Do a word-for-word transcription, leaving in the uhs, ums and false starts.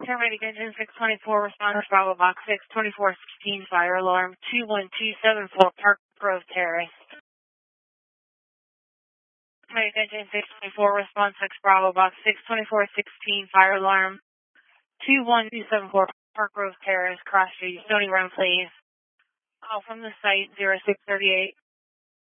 Paramedic engine six twenty-four, responders Bravo box six twenty-four sixteen, fire alarm two one two seven four, Park Grove Terrace. Paramedic engine six twenty-four, response six Bravo box six twenty-four sixteen, fire alarm two one two seven four, Park Grove Terrace, Cross Street, Stony Run, please. Call from the site zero six three eight.